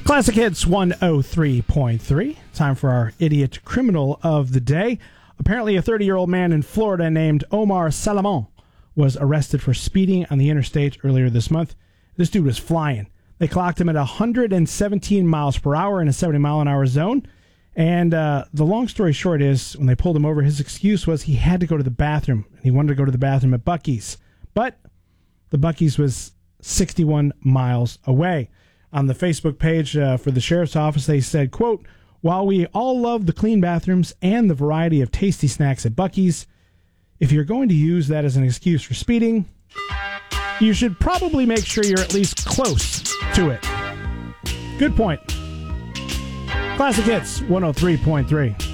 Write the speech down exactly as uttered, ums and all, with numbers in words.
Classic Hits one oh three point three. Time for our idiot criminal of the day. Apparently, a thirty-year-old man in Florida named Omar Salamon was arrested for speeding on the interstate earlier this month. This dude was flying. They clocked him at one hundred seventeen miles per hour in a seventy mile an hour zone. And uh, the long story short is, when they pulled him over, his excuse was he had to go to the bathroom. He wanted to go to the bathroom at Buc-ee's. But the Buc-ee's was sixty-one miles away. On the Facebook page uh, for the sheriff's office, they said, quote, "While we all love the clean bathrooms and the variety of tasty snacks at Buc-ee's, if you're going to use that as an excuse for speeding, you should probably make sure you're at least close to it." Good point. Classic Hits one oh three point three.